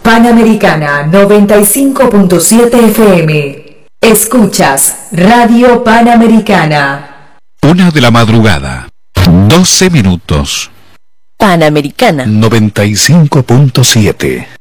Panamericana 95.7 FM. Escuchas Radio Panamericana. 1 de la madrugada, 12 minutos. Panamericana 95.7.